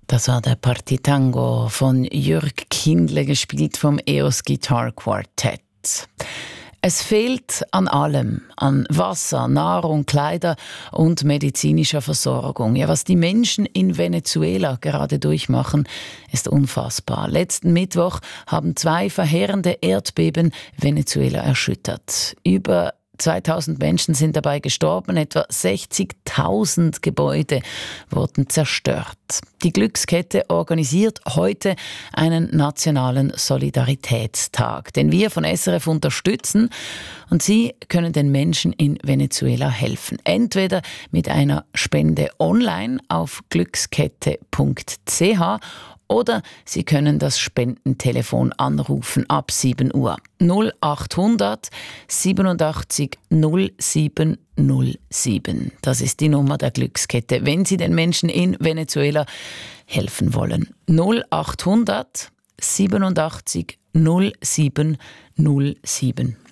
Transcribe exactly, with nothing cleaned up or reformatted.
Das war der Partitango von Jürg Kindle, gespielt vom E O S Guitar Quartett. Es fehlt an allem, an Wasser, Nahrung, Kleider und medizinischer Versorgung. Ja, was die Menschen in Venezuela gerade durchmachen, ist unfassbar. Letzten Mittwoch haben zwei verheerende Erdbeben Venezuela erschüttert. Über zweitausend Menschen sind dabei gestorben, etwa sechzigtausend Gebäude wurden zerstört. Die Glückskette organisiert heute einen nationalen Solidaritätstag, den wir von S R F unterstützen, und Sie können den Menschen in Venezuela helfen. Entweder mit einer Spende online auf glückskette punkt c h oder Sie können das Spendentelefon anrufen ab sieben Uhr. null achthundert siebenundachtzig null sieben null sieben. Das ist die Nummer der Glückskette, wenn Sie den Menschen in Venezuela helfen wollen. null achthundert siebenundachtzig null sieben null sieben.